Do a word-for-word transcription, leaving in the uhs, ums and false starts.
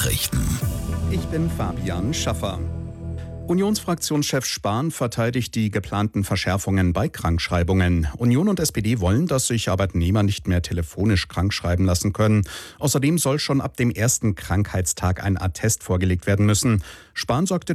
Nachrichten. Ich bin Fabian Schaffer. Unionsfraktionschef Spahn verteidigt die geplanten Verschärfungen bei Krankschreibungen. Union und S P D wollen, dass sich Arbeitnehmer nicht mehr telefonisch krankschreiben lassen können. Außerdem soll schon ab dem ersten Krankheitstag ein Attest vorgelegt werden müssen. Spahn sagte